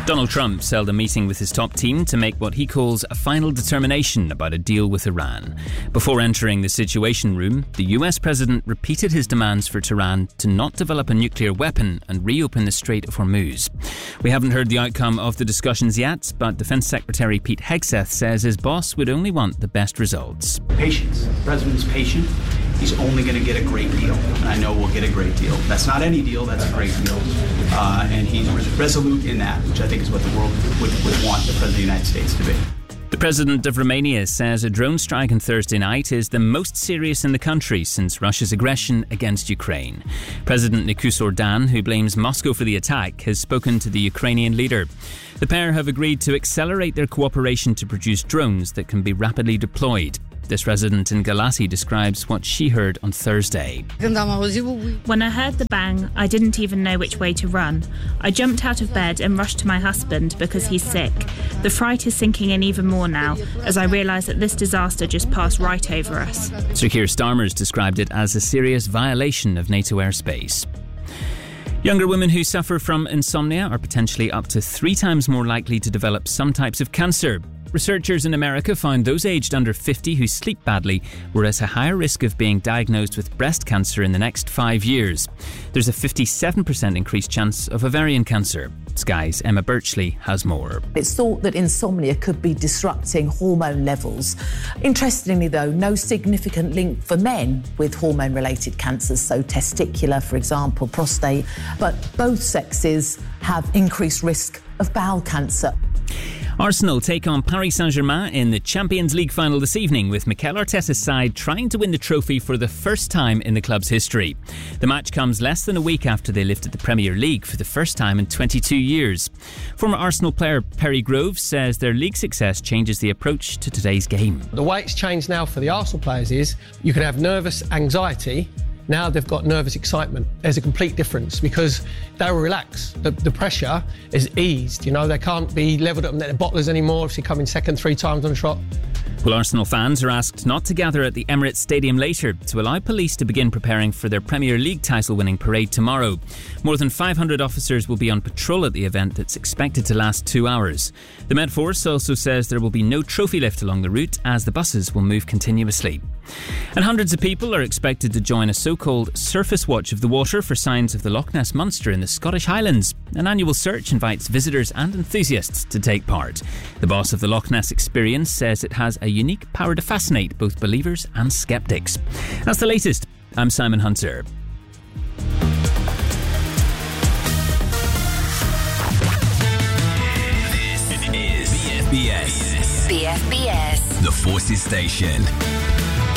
Donald Trump held a meeting with his top team to make what he calls a final determination about a deal with Iran. Before entering the Situation Room, the US president repeated his demands for Tehran to not develop a nuclear weapon and reopen the Strait of Hormuz. We haven't heard the outcome of the discussions yet, but Defense Secretary Pete Hegseth says his boss would only want the best results. Patience. The president's patient. He's only going to get a great deal. And I know we'll get a great deal. That's not any deal, that's a great deal. And he's resolute in that, which I think is what the world would want the President of the United States to be. The President of Romania says a drone strike on Thursday night is the most serious in the country since Russia's aggression against Ukraine. President Nicolae Orban, who blames Moscow for the attack, has spoken to the Ukrainian leader. The pair have agreed to accelerate their cooperation to produce drones that can be rapidly deployed. This resident in Galati describes what she heard on Thursday. When I heard the bang, I didn't even know which way to run. I jumped out of bed and rushed to my husband because he's sick. The fright is sinking in even more now as I realise that this disaster just passed right over us. Sir Keir Starmer's described it as a serious violation of NATO airspace. Younger women who suffer from insomnia are potentially up to 3 times more likely to develop some types of cancer. Researchers in America found those aged under 50 who sleep badly were at a higher risk of being diagnosed with breast cancer in the next 5 years. There's a 57% increased chance of ovarian cancer. Sky's Emma Birchley has more. It's thought that insomnia could be disrupting hormone levels. Interestingly, though, no significant link for men with hormone-related cancers, so testicular, for example, prostate, but both sexes have increased risk of bowel cancer. Arsenal take on Paris Saint-Germain in the Champions League final this evening, with Mikel Arteta's side trying to win the trophy for the first time in the club's history. The match comes less than a week after they lifted the Premier League for the first time in 22 years. Former Arsenal player Perry Groves says their league success changes the approach to today's game. The way it's changed now for the Arsenal players is you can have nervous anxiety. Now they've got nervous excitement. There's a complete difference because they'll relax. The pressure is eased. You know, they can't be levelled up at the bottlers anymore if they come in second 3 times on a trot. Well, Arsenal fans are asked not to gather at the Emirates Stadium later to allow police to begin preparing for their Premier League title-winning parade tomorrow. More than 500 officers will be on patrol at the event that's expected to last 2 hours. The Met Force also says there will be no trophy lift along the route as the buses will move continuously. And hundreds of people are expected to join a so-called surface watch of the water for signs of the Loch Ness Monster in the Scottish Highlands. An annual search invites visitors and enthusiasts to take part. The boss of the Loch Ness Experience says it has a unique power to fascinate both believers and sceptics. That's the latest. I'm Simon Hunter. This is BFBS. BFBS. The Forces Station.